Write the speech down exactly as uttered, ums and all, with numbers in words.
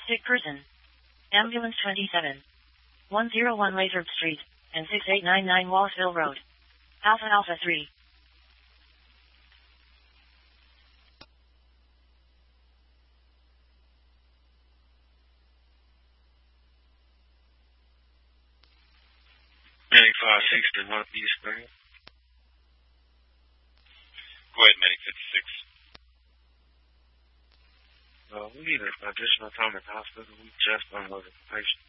Sick person. Ambulance twenty-seven. one oh one Lathrop Street, and six eight nine nine Wallsville Road. Alpha Alpha three. Medic five six to Northeast Spring. Go ahead, Medic fifty-six. Uh, we need an additional time at the hospital. We just unloaded the patient.